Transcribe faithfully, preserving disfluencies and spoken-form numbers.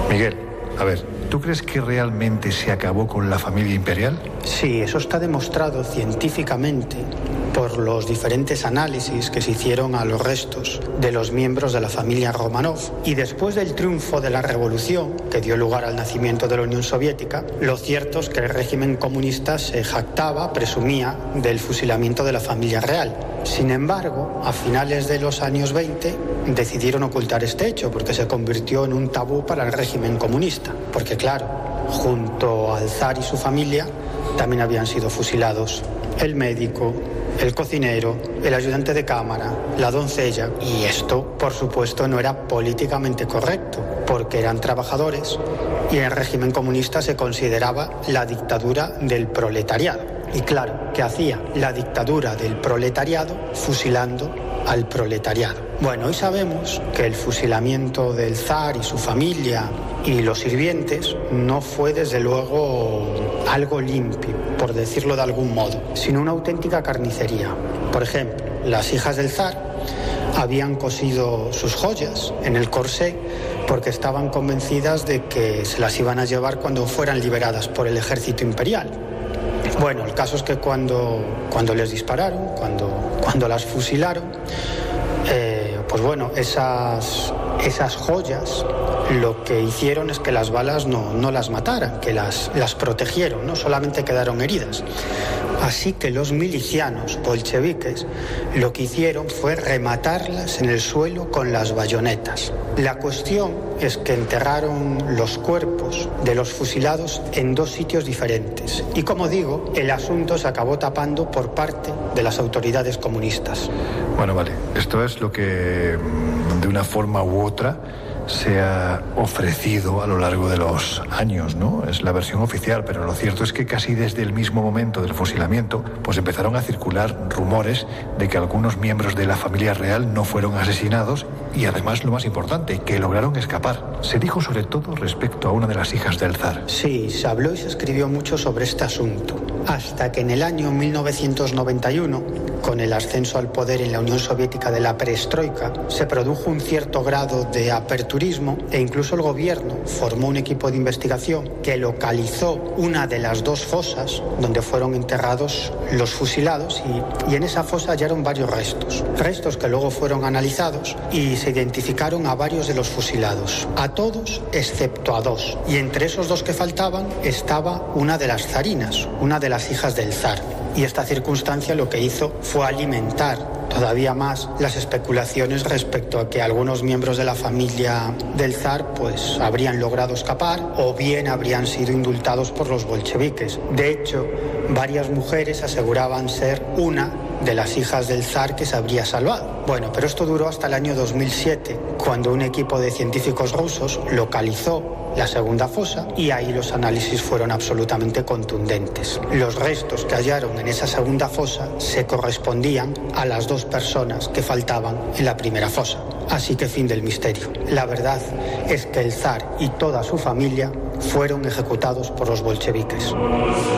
Miguel, a ver, ¿tú crees que realmente se acabó con la familia imperial? Sí, eso está demostrado científicamente por los diferentes análisis que se hicieron a los restos de los miembros de la familia Romanov. Y después del triunfo de la revolución, que dio lugar al nacimiento de la Unión Soviética, lo cierto es que el régimen comunista se jactaba, presumía, del fusilamiento de la familia real. Sin embargo, a finales de los años veinte decidieron ocultar este hecho porque se convirtió en un tabú para el régimen comunista. Porque claro, junto al zar y su familia también habían sido fusilados el médico, el cocinero, el ayudante de cámara, la doncella. Y esto, por supuesto, no era políticamente correcto, porque eran trabajadores y en el régimen comunista se consideraba la dictadura del proletariado. Y claro, ¿qué hacía la dictadura del proletariado? Fusilando al proletariado. Bueno, hoy sabemos que el fusilamiento del zar y su familia y los sirvientes no fue desde luego algo limpio, por decirlo de algún modo, sino una auténtica carnicería. Por ejemplo, las hijas del zar habían cosido sus joyas en el corsé porque estaban convencidas de que se las iban a llevar cuando fueran liberadas por el ejército imperial. Bueno, el caso es que cuando, cuando les dispararon, cuando, cuando las fusilaron, eh, pues bueno, esas, esas joyas lo que hicieron es que las balas no, no las mataran, que las, las protegieron, no solamente quedaron heridas. Así que los milicianos bolcheviques lo que hicieron fue rematarlas en el suelo con las bayonetas. La cuestión es que enterraron los cuerpos de los fusilados en dos sitios diferentes. Y como digo, el asunto se acabó tapando por parte de las autoridades comunistas. Bueno, vale. Esto es lo que, de una forma u otra, se ha ofrecido a lo largo de los años, ¿no? Es la versión oficial, pero lo cierto es que casi desde el mismo momento del fusilamiento, pues empezaron a circular rumores de que algunos miembros de la familia real no fueron asesinados y además, lo más importante, que lograron escapar. Se dijo sobre todo respecto a una de las hijas del zar. Sí, se habló y se escribió mucho sobre este asunto, hasta que en el año mil novecientos noventa y uno, con el ascenso al poder en la Unión Soviética de la perestroika, se produjo un cierto grado de aperturismo e incluso el gobierno formó un equipo de investigación que localizó una de las dos fosas donde fueron enterrados los fusilados y, y en esa fosa hallaron varios restos, restos que luego fueron analizados y se identificaron a varios de los fusilados, a todos excepto a dos, y entre esos dos que faltaban estaba una de las zarinas, una de las hijas del zar. Y esta circunstancia lo que hizo fue alimentar todavía más las especulaciones respecto a que algunos miembros de la familia del zar pues habrían logrado escapar o bien habrían sido indultados por los bolcheviques. De hecho, varias mujeres aseguraban ser una de las hijas del zar que se habría salvado. Bueno, pero esto duró hasta el año dos mil siete, cuando un equipo de científicos rusos localizó la segunda fosa y ahí los análisis fueron absolutamente contundentes. Los restos que hallaron en esa segunda fosa se correspondían a las dos personas que faltaban en la primera fosa. Así que fin del misterio. La verdad es que el zar y toda su familia fueron ejecutados por los bolcheviques.